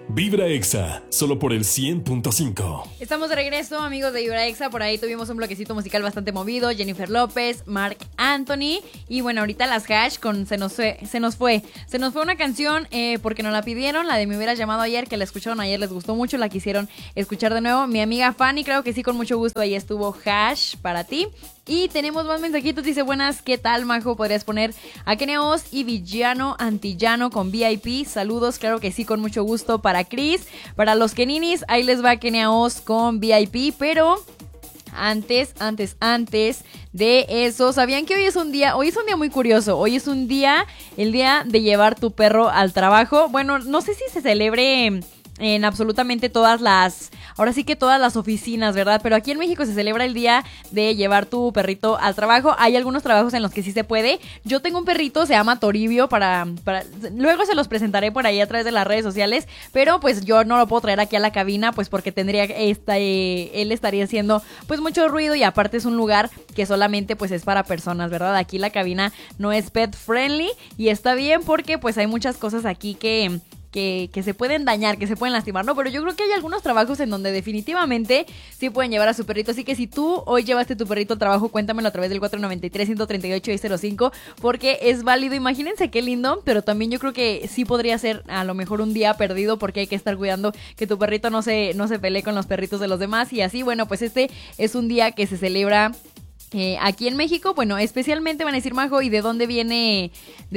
Vibra Exa, solo por el 100.5. Estamos de regreso, amigos de Vibra Exa. Por ahí tuvimos un bloquecito musical bastante movido. Jennifer López, Marc Anthony. Y bueno, ahorita las hash con Se nos fue una canción porque nos la pidieron. La de Me hubieras llamado ayer, que la escucharon ayer, les gustó mucho. La quisieron escuchar de nuevo. Mi amiga Fanny, claro que sí, con mucho gusto. Ahí estuvo hash para ti. Y tenemos más mensajitos, dice: buenas, ¿qué tal, Majo? ¿Podrías poner a Kenia Oz y Villano Antillano con VIP? Saludos, claro que sí, con mucho gusto para Chris. Para los Keninis, ahí les va Kenia Oz con VIP, pero antes de eso, ¿sabían que hoy es un día muy curioso? Hoy es el día de llevar tu perro al trabajo. Bueno, no sé si se celebre en absolutamente todas las oficinas, ¿verdad? Pero aquí en México se celebra el día de llevar tu perrito al trabajo. Hay algunos trabajos en los que sí se puede. Yo tengo un perrito, se llama Toribio, luego se los presentaré por ahí a través de las redes sociales, pero pues yo no lo puedo traer aquí a la cabina, pues porque él estaría haciendo pues mucho ruido, y aparte es un lugar que solamente pues es para personas, ¿verdad? Aquí la cabina no es pet friendly, y está bien porque pues hay muchas cosas aquí que se pueden dañar, que se pueden lastimar, ¿no? Pero yo creo que hay algunos trabajos en donde definitivamente sí pueden llevar a su perrito. Así que si tú hoy llevaste tu perrito al trabajo, cuéntamelo a través del 493-138-605, porque es válido. Imagínense qué lindo, pero también yo creo que sí podría ser a lo mejor un día perdido, porque hay que estar cuidando que tu perrito no se pelee con los perritos de los demás. Y así, bueno, pues este es un día que se celebra aquí en México. Bueno, especialmente van a decir, Majo, ¿y de dónde viene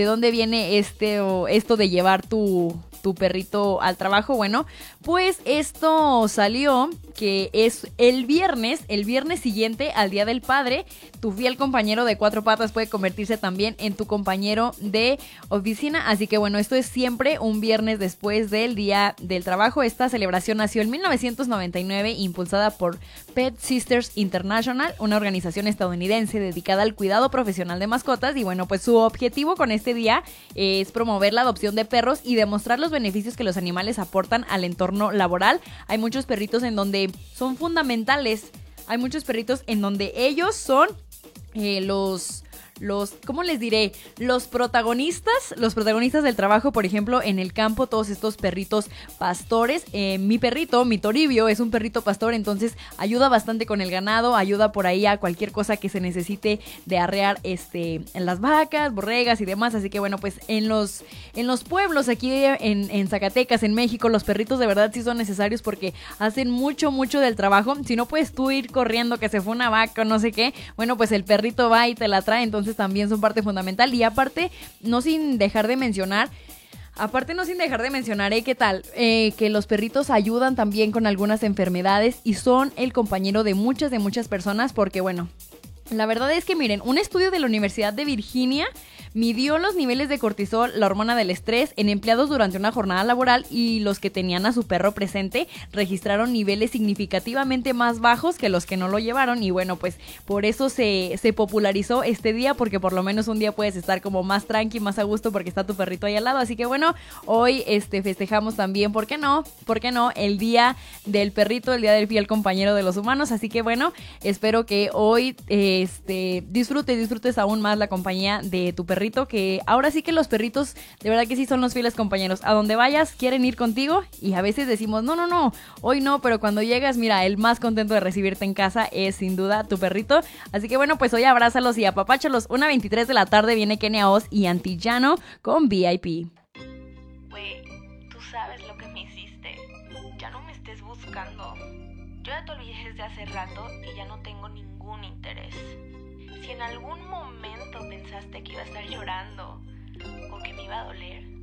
esto de llevar tu perrito al trabajo? Bueno, pues esto salió que es el viernes siguiente al Día del Padre. Tu fiel compañero de cuatro patas puede convertirse también en tu compañero de oficina. Así que bueno, esto es siempre un viernes después del Día del Trabajo. Esta celebración nació en 1999, impulsada por Pet Sisters International, una organización estadounidense dedicada al cuidado profesional de mascotas. Y bueno, pues su objetivo con este día es promover la adopción de perros y demostrar los beneficios que los animales aportan al entorno laboral. Hay muchos perritos en donde son fundamentales. Hay muchos perritos en donde ellos son ¿cómo les diré? Los protagonistas del trabajo. Por ejemplo, en el campo, todos estos perritos pastores. Mi perrito, mi Toribio, es un perrito pastor, entonces ayuda bastante con el ganado, ayuda por ahí a cualquier cosa que se necesite de arrear en las vacas, borregas y demás. Así que bueno, pues en los pueblos aquí en Zacatecas, en México, los perritos de verdad sí son necesarios porque hacen mucho del trabajo. Si no puedes tú ir corriendo que se fue una vaca o no sé qué, bueno, pues el perrito va y te la trae. Entonces también son parte fundamental. Y aparte, no sin dejar de mencionar, ¿qué tal? Que los perritos ayudan también con algunas enfermedades y son el compañero de muchas personas, porque bueno, la verdad es que miren, un estudio de la Universidad de Virginia midió los niveles de cortisol, la hormona del estrés, en empleados durante una jornada laboral, y los que tenían a su perro presente registraron niveles significativamente más bajos que los que no lo llevaron. Y bueno, pues por eso se popularizó este día, porque por lo menos un día puedes estar como más tranqui, más a gusto, porque está tu perrito ahí al lado. Así que bueno, hoy festejamos también, ¿por qué no? El día del perrito, el día del fiel compañero de los humanos. Así que bueno, espero que hoy disfrutes aún más la compañía de tu perrito, que ahora sí que los perritos de verdad que sí son los fieles compañeros. A donde vayas quieren ir contigo, y a veces decimos no, hoy no, pero cuando llegas, mira, el más contento de recibirte en casa es sin duda tu perrito. Así que bueno, pues hoy abrázalos y apapáchalos. 1:23 de la tarde viene Kenia Oz y Antillano con VIP. Güey, tú sabes lo que me hiciste. Ya no me estés buscando. Yo ya te olvidé desde hace rato y ya no tengo ningún interés. Si en algún momento pensaste que iba a estar llorando o que me iba a doler,